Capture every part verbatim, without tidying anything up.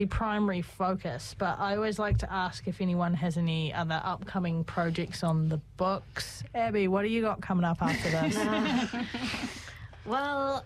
the primary focus, but I always like to ask if anyone has any other upcoming projects on the books. Abby, what do you got coming up after this? Uh, well,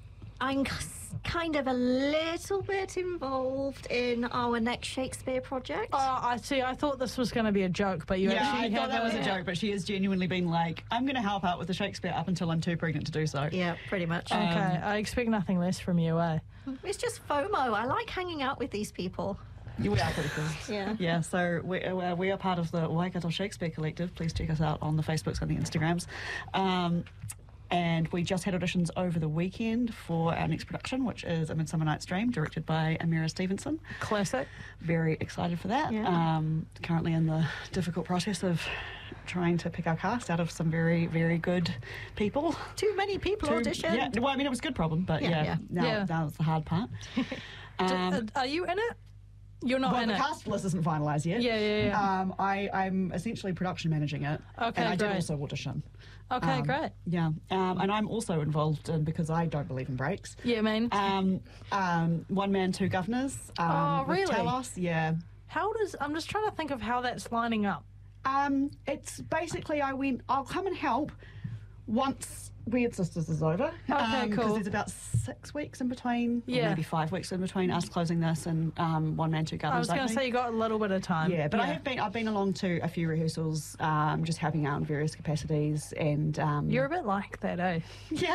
I'm kind of a little bit involved in our next Shakespeare project. Oh, I see. I thought this was going to be a joke, but you yeah, actually I thought have that was a a joke, but she has genuinely been like, I'm going to help out with the Shakespeare up until I'm too pregnant to do so. Yeah, pretty much. Okay, Um, I expect nothing less from you, eh? It's just FOMO. I like hanging out with these people. We are pretty cool. Yeah. Yeah, so we, uh, we are part of the Waikato Shakespeare Collective. Please check us out on the Facebooks and the Instagrams. Um, and we just had auditions over the weekend for our next production, which is A Midsummer Night's Dream, directed by Amira Stevenson. Classic. Very excited for that. Yeah. Um, currently in the difficult process of trying to pick our cast out of some very, very good people. Too many people Too- auditioned. Yeah, well, I mean, it was a good problem, but Yeah, yeah, yeah. Now, Yeah. now it's the hard part. D- Um, uh, are you in it? You're not well, in the it. cast list isn't finalised yet. Yeah, yeah, yeah. Um, I, I'm essentially production managing it. Okay, and I did great. also audition. Okay, Um, great. Yeah, um, and I'm also involved in, because I don't believe in breaks. Yeah, man. Um, um, One Man, Two Governors. Um, Oh, with really? Talos, yeah. How does... I'm just trying to think of how that's lining up. Um, it's basically I went, I'll come and help once Weird Sisters is over. Okay, Because cool. there's about six weeks in between, Yeah. or maybe five weeks in between us closing this and um, One Man, Two I Governors. was going to opening. say you got a little bit of time. Yeah, but I have been. I've been along to a few rehearsals, um, just helping out in various capacities, and um, You're a bit like that, eh? yeah,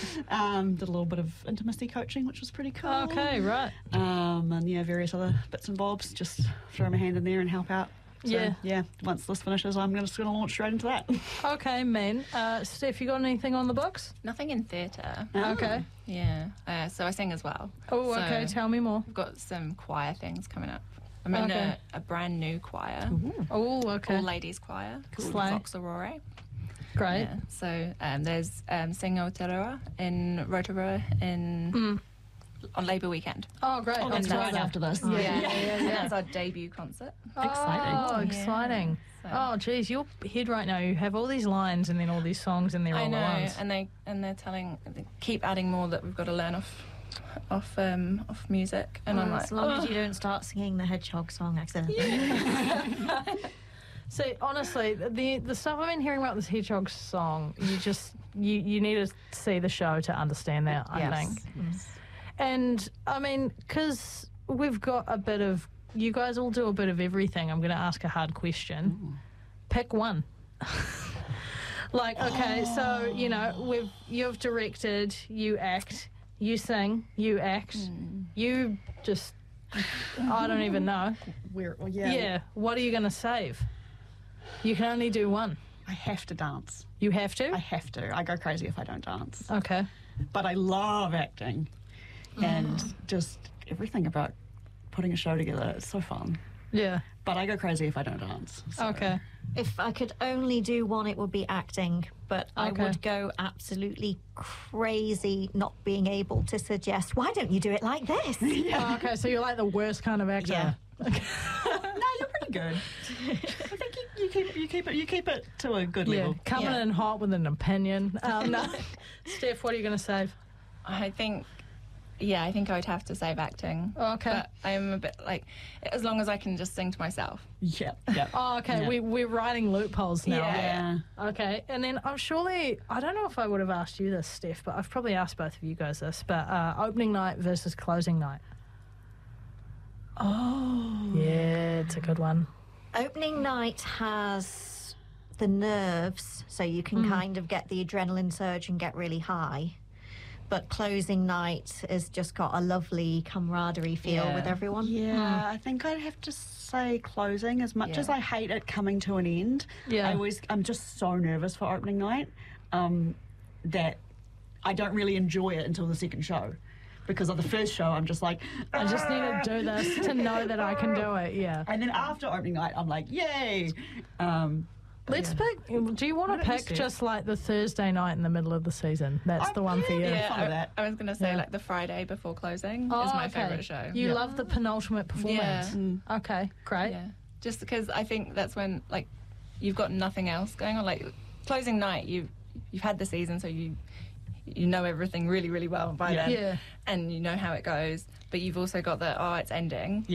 um, did a little bit of intimacy coaching, which was pretty cool. Okay, right. Um, and yeah, various other bits and bobs. Just throw my hand in there and help out. So, Yeah. yeah. Once this finishes, I'm just going to launch straight into that. Okay, man. Uh, Steph, you got anything on the books? Nothing in theatre. Okay. Yeah. Uh, so I sing as well. Oh, So okay. Tell me more. I've got some choir things coming up. I'm in Okay. a, a brand new choir, Oh, okay. all ladies choir called Slay. Vox Aurora. Great. Yeah. So um, there's um, Sing Aotearoa in Rotorua in Mm. on Labour weekend. Oh, great. Oh, that's And right that's- after this. Yeah, yeah, yeah, yeah, And yeah. that's our debut concert. Exciting. Oh, Yeah. exciting. So- Oh, geez, your head right now, you have all these lines and then all these songs and they're I all know, the ones. and they and they're telling, they keep adding more that we've got to learn off, off um off music, and I'm Well, like, as long as "Oh." you don't start singing the Hedgehog song accidentally. So honestly, the the stuff I've been hearing about this Hedgehog song, you just you you need to see the show to understand that. I Yes. think. And I mean, because we've got a bit of, you guys all do a bit of everything. I'm going to ask a hard question. Pick one. Like, okay, so you know, we've you've directed, you act, you sing, you act, you just, I don't even know. We're, well, Yeah. yeah, What are you going to save? You can only do one. I have to dance. You have to. I have to. I go crazy if I don't dance. Okay. But I love acting and just everything about putting a show together. It's so fun. Yeah. But I go crazy if I don't dance. so- Okay. If I could only do one, it would be acting. But I Okay. would go absolutely crazy not being able to suggest, why don't you do it like this? Oh, okay. So you're like the worst kind of actor. Yeah. No, you're pretty good. I think you, you keep you keep it you keep it to a good Yeah. level. Coming Yeah. in hot with an opinion. Um, no. Steph, what are you going to save? I think, yeah, I think I would have to save acting. Okay. But I'm a bit like, as long as I can just sing to myself. Yeah, yeah. Oh, okay. Yeah. We, we're writing loopholes now. Yeah. Yeah. Okay. And then I'm surely, I don't know if I would have asked you this, Steph, but I've probably asked both of you guys this, but uh, opening night versus closing night. Oh. Yeah, it's a good one. Opening night has the nerves, so you can kind of get the adrenaline surge and get really high. But closing night has just got a lovely camaraderie feel Yeah. with everyone. Yeah, I think I'd have to say closing. As much Yeah. as I hate it coming to an end, Yeah. I always I'm just so nervous for opening night um, that I don't really enjoy it until the second show. Because of the first show, I'm just like, I just need to do this to know that I can do it. Yeah. and then after opening night, I'm like, yay! Um, Let's pick. Do you want What to about you, pick Steph? just like the Thursday night in the middle of the season? That's I'm the one for you. really- Yeah, fun with I, that. I was going to say Yeah. like the Friday before closing Oh, is my okay. favourite show. You Yeah. love the penultimate performance. Yeah. Okay, great. Yeah, just because I think that's when like you've got nothing else going on. Like closing night, you you've had the season, so you you know everything really really well by Yeah. then, Yeah. and you know how it goes. but you've also got the oh, it's ending.